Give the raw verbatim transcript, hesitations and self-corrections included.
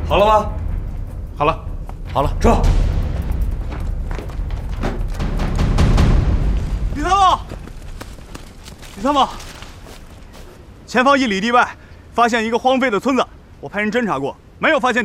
好了吗？ 好了，好了， 撤。 李参谋，李参谋，前方一里地外发现一个荒废的村子，我派人侦查过，没有发现